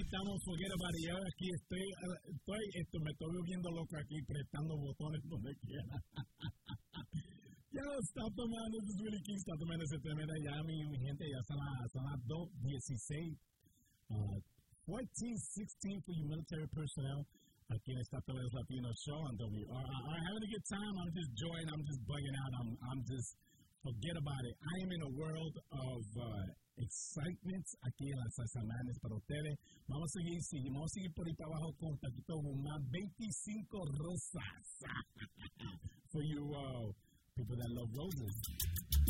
estamos Forget About It. Yo aquí me estoy volviendo loco aquí, prestando botones donde quiera. Yo, Stop the Man, this is Willie King. Stop the Man, ese tremenda ya, mi gente, ya son las 2:16. 14:16 for you military personnel. Aquí en Stop the Man's Latino Show on WRR. Having a good time. I'm just joying. I'm just bugging out. I'm just forget about it. I am in a world of excitement aquí en las Semanas para ustedes. Vamos a seguir por ahí para abajo con Taquito Guzmán, 25 rosas for you people that love roses.